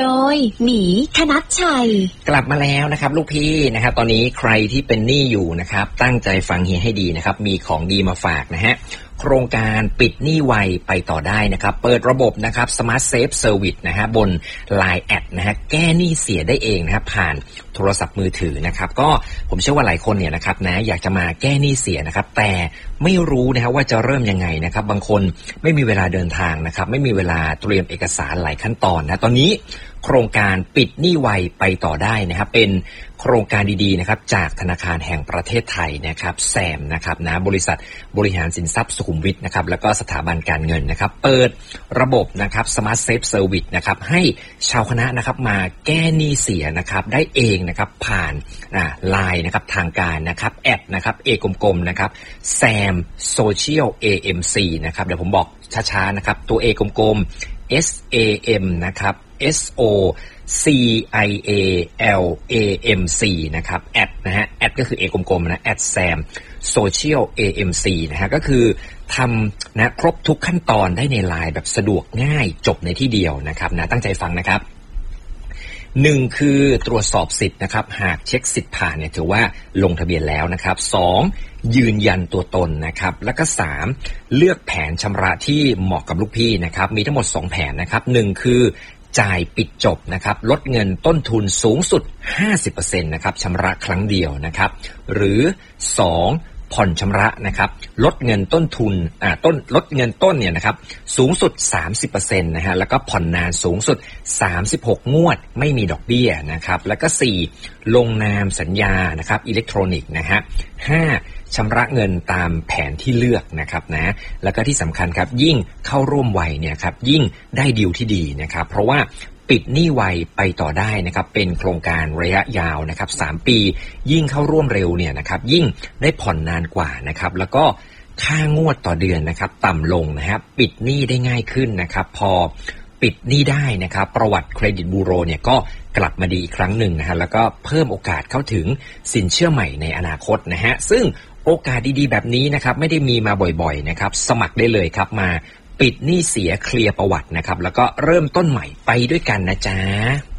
โดยหมีธนัชชัยกลับมาแล้วนะครับลูกพี่นะครับตอนนี้ใครที่เป็นหนี้อยู่นะครับตั้งใจฟังเฮียให้ดีนะครับมีของดีมาฝากนะฮะโครงการปิดหนี้ไวไปต่อได้นะครับเปิดระบบนะครับ Smart Safe Service นะฮะบน Line แอดนะฮะแก้หนี้เสียได้เองนะครับผ่านโทรศัพท์มือถือนะครับก็ผมเชื่อว่าหลายคนเนี่ยนะครับนะอยากจะมาแก้หนี้เสียนะครับแต่ไม่รู้นะครับว่าจะเริ่มยังไงนะครับบางคนไม่มีเวลาเดินทางนะครับไม่มีเวลาเตรียมเอกสารหลายขั้นตอนนะตอนนี้โครงการปิดหนี้ไวไปต่อได้นะครับเป็นโครงการดีๆนะครับจากธนาคารแห่งประเทศไทยนะครับแซมนะครับนะบริษัทบริหารสินทรัพย์สุขุมวิทนะครับแล้วก็สถาบันการเงินนะครับเปิดระบบนะครับ Smart Safe Service นะครับให้ชาวคณะนะครับมาแก้หนี้เสียนะครับได้เองนะครับผ่านLine นะครับทางการนะครับแอดนะครับกลมๆนะครับแซม Social AMC นะครับเดี๋ยวผมบอกช้าๆนะครับตัว กลมๆ SAM นะครับSOCIALAMC นะครับแอดนะฮะแอดก็คือ กลมๆนะแอดแซม Social AMC นะฮะก็คือทำนะครบทุกขั้นตอนได้ใน Line แบบสะดวกง่ายจบในที่เดียวนะครับนะตั้งใจฟังนะครับ1คือตรวจสอบสิทธิ์นะครับหากเช็คสิทธิ์ผ่านเนี่ยถือว่าลงทะเบียนแล้วนะครับ2ยืนยันตัวตนนะครับแล้วก็3เลือกแผนชำระที่เหมาะกับลูกพี่นะครับมีทั้งหมด2แผนนะครับ1คือจ่ายปิดจบนะครับลดเงินต้นทุนสูงสุด 50% นะครับชำระครั้งเดียวนะครับหรือ2ผ่อนชำระนะครับลดเงินต้นทุนลดเงินต้นเนี่ยนะครับสูงสุด 30% นะฮะแล้วก็ผ่อนนานสูงสุด36งวดไม่มีดอกเบี้ยนะครับแล้วก็4ลงนามสัญญานะครับอิเล็กทรอนิกส์นะฮะ5ชำระเงินตามแผนที่เลือกนะครับนะแล้วก็ที่สำคัญครับยิ่งเข้าร่วมไวเนี่ยครับยิ่งได้ดีลที่ดีนะครับเพราะว่าปิดหนี้ไวไปต่อได้นะครับเป็นโครงการระยะยาวนะครับ3ปียิ่งเข้าร่วมเร็วเนี่ยนะครับยิ่งได้ผ่อนนานกว่านะครับแล้วก็ค่างวดต่อเดือนนะครับต่ำลงนะครับปิดหนี้ได้ง่ายขึ้นนะครับพอปิดหนี้ได้นะครับประวัติเครดิตบูโรเนี่ยก็กลับมาดีอีกครั้งหนึ่งนะฮะแล้วก็เพิ่มโอกาสเข้าถึงสินเชื่อใหม่ในอนาคตนะฮะซึ่งโอกาสดีๆแบบนี้นะครับไม่ได้มีมาบ่อยๆนะครับสมัครได้เลยครับมาปิดหนี้เสียเคลียร์ประวัตินะครับแล้วก็เริ่มต้นใหม่ไปด้วยกันนะจ๊ะ